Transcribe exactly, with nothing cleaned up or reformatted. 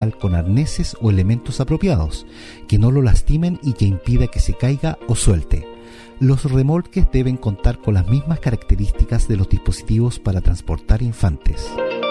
animal con arneses o elementos apropiados, que no lo lastimen y que impida que se caiga o suelte. Los remolques deben contar con las mismas características de los dispositivos para transportar infantes.